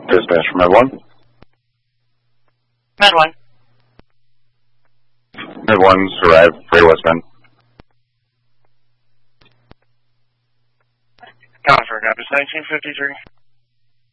Dispatch from Med 1. Med 1. Med 1's arrived, Greater West Bend. Confer, Campus 1953.